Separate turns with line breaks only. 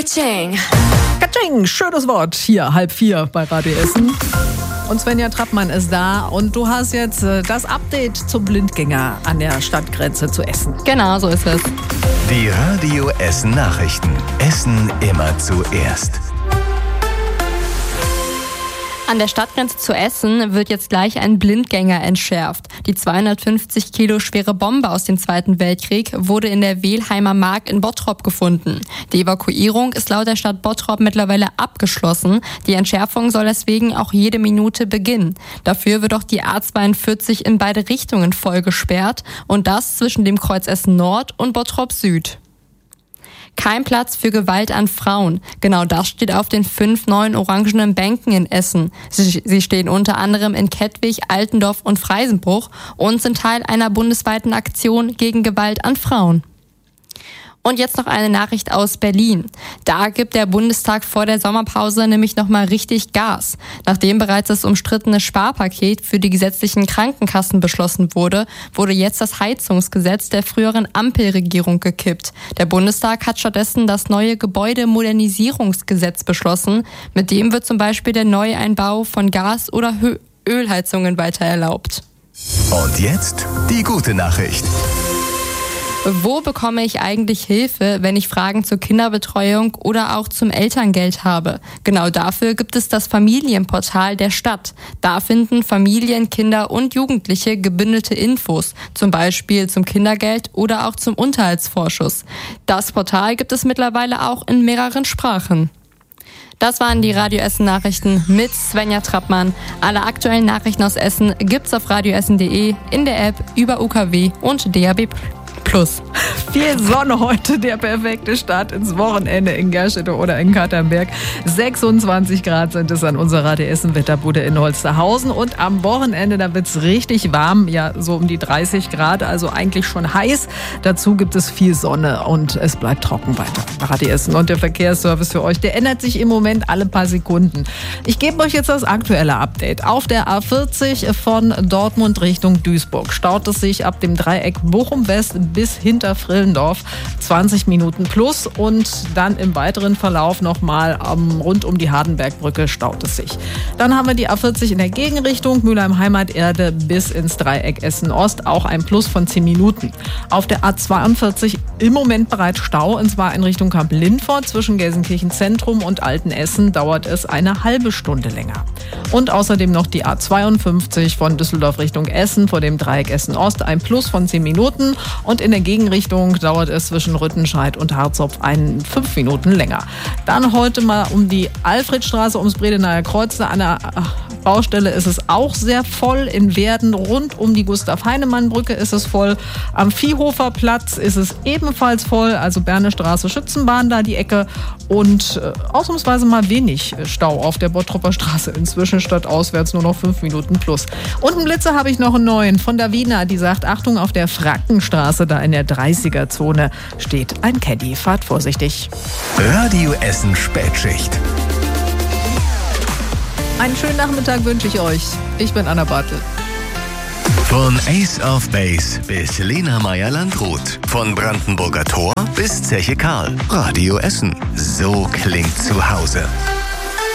Katsching.
Katsching, schönes Wort. Hier, 3:30 bei Radio Essen. Und Svenja Trappmann ist da und du hast jetzt das Update zum Blindgänger an der Stadtgrenze zu Essen.
Genau, so ist es.
Die Radio Essen Nachrichten. Essen immer zuerst.
An der Stadtgrenze zu Essen wird jetzt gleich ein Blindgänger entschärft. Die 250 Kilo schwere Bombe aus dem Zweiten Weltkrieg wurde in der Wehlheimer Mark in Bottrop gefunden. Die Evakuierung ist laut der Stadt Bottrop mittlerweile abgeschlossen. Die Entschärfung soll deswegen auch jede Minute beginnen. Dafür wird auch die A42 in beide Richtungen voll gesperrt und das zwischen dem Kreuz Essen Nord und Bottrop Süd. Kein Platz für Gewalt an Frauen. Genau das steht auf den 5 neuen orangenen Bänken in Essen. Sie stehen unter anderem in Kettwig, Altendorf und Freisenbruch und sind Teil einer bundesweiten Aktion gegen Gewalt an Frauen. Und jetzt noch eine Nachricht aus Berlin. Da gibt der Bundestag vor der Sommerpause nämlich nochmal richtig Gas. Nachdem bereits das umstrittene Sparpaket für die gesetzlichen Krankenkassen beschlossen wurde, wurde jetzt das Heizungsgesetz der früheren Ampelregierung gekippt. Der Bundestag hat stattdessen das neue Gebäudemodernisierungsgesetz beschlossen. Mit dem wird zum Beispiel der Neueinbau von Gas- oder Ölheizungen weiter erlaubt.
Und jetzt die gute Nachricht.
Wo bekomme ich eigentlich Hilfe, wenn ich Fragen zur Kinderbetreuung oder auch zum Elterngeld habe? Genau dafür gibt es das Familienportal der Stadt. Da finden Familien, Kinder und Jugendliche gebündelte Infos, zum Beispiel zum Kindergeld oder auch zum Unterhaltsvorschuss. Das Portal gibt es mittlerweile auch in mehreren Sprachen. Das waren die Radio Essen Nachrichten mit Svenja Trappmann. Alle aktuellen Nachrichten aus Essen gibt's auf radioessen.de, in der App, über UKW und DAB+.
Viel Sonne heute, der perfekte Start ins Wochenende in Gerstedt oder in Katernberg. 26 Grad sind es an unserer Radio Essen Wetterbude in Holsterhausen. Und am Wochenende, da wird's richtig warm, ja so um die 30 Grad, also eigentlich schon heiß. Dazu gibt es viel Sonne und es bleibt trocken weiter. Radio Essen und der Verkehrsservice für euch, der ändert sich im Moment alle paar Sekunden. Ich gebe euch jetzt das aktuelle Update. Auf der A40 von Dortmund Richtung Duisburg staut es sich ab dem Dreieck Bochum West bis hinter Frillendorf 20 Minuten plus und dann im weiteren Verlauf nochmal rund um die Hardenbergbrücke staut es sich. Dann haben wir die A40 in der Gegenrichtung Mülheim Heimaterde bis ins Dreieck Essen Ost, auch ein Plus von 10 Minuten. Auf der A42 im Moment bereits Stau, und zwar in Richtung Kamp-Lindfort zwischen Gelsenkirchen Zentrum und Altenessen dauert es eine halbe Stunde länger. Und außerdem noch die A52 von Düsseldorf Richtung Essen vor dem Dreieck Essen Ost, ein Plus von 10 Minuten. Und in der Gegenrichtung dauert es zwischen Rüttenscheid und Harzopf 5 Minuten länger. Dann heute mal um die Alfredstraße, ums Bredenaer Kreuz. An der Baustelle ist es auch sehr voll. In Werden rund um die Gustav-Heinemann-Brücke ist es voll. Am Viehhofer Platz ist es ebenfalls voll. Also Bernestraße, Schützenbahn da die Ecke. Und ausnahmsweise mal wenig Stau auf der Bottropper Straße. Inzwischen statt auswärts nur noch 5 Minuten plus. Und einen Blitzer habe ich noch einen neuen von Davina. Die sagt, Achtung, auf der Frackenstraße, da in der 30er-Zone, steht ein Caddy. Fahrt vorsichtig.
Radio Essen Spätschicht.
Einen schönen Nachmittag wünsche ich euch. Ich bin Anna Bartel.
Von Ace of Base bis Lena Meyer-Landrut. Von Brandenburger Tor bis Zeche Karl. Radio Essen. So klingt zu Hause.